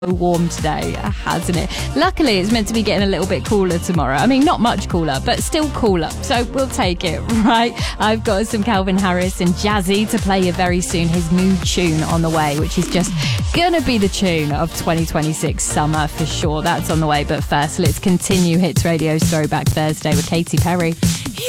warm today, hasn't it? Luckily, it's meant to be getting a little bit cooler tomorrow. I mean, not much cooler, but still cooler. So we'll take it, right? I've got some Calvin Harris and Jazzy to play you very soon. His mood tune on the way, which is just gonna be the tune of 2026 summer for sure. That's on the way. But first, let's continue Hits Radio's Throwback Thursday with Katy Perry.